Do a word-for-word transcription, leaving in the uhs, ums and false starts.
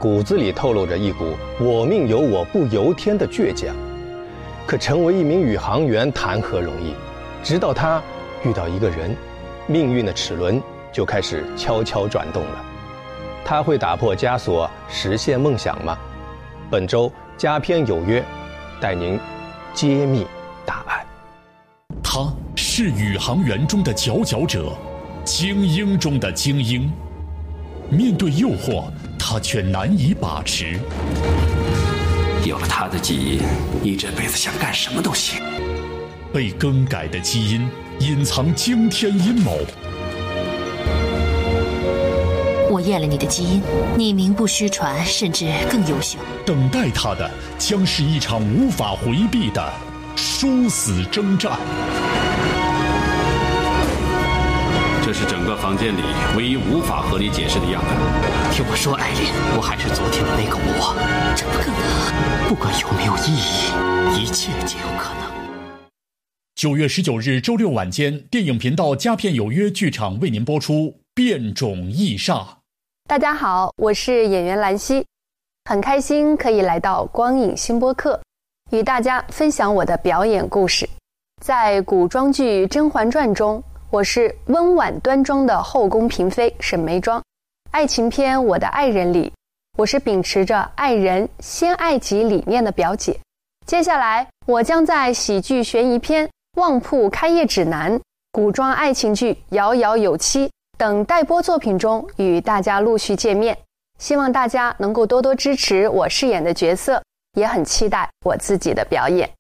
骨子里透露着一股我命由我不由天的倔强。可成为一名宇航员谈何容易？直到他遇到一个人，命运的齿轮就开始悄悄转动了。他会打破枷锁，实现梦想吗？本周佳篇有约，带您揭秘答案。 他是宇航员中的佼佼者，精英中的精英。面对诱惑，他却难以把持。 有了他的基因，你这辈子想干什么都行。 被更改的基因隐藏惊天阴谋。 我验了你的基因，你名不虚传，甚至更优秀。 等待他的将是一场无法回避的殊死征战。 这是整个房间里唯一无法合理解释的样本。 听我说，艾琳，我还是昨天的那个我。 这不可能。 不管有没有意义，一切皆有可能。 九月十九日周六晚间，电影频道佳片有约剧场为您播出《变种异煞》。 大家好，我是演员兰溪，很开心可以来到光影新播客，与大家分享我的表演故事。在古装剧《甄嬛传》中，我是温婉端庄的后宫嫔妃沈眉庄。爱情片《我的爱人》里，我是秉持着爱人先爱己理念的表姐。接下来我将在喜剧悬疑片《旺铺开业指南》、古装爱情剧《遥遥有期》等待播作品中与大家陆续见面，希望大家能够多多支持我饰演的角色，也很期待我自己的表演。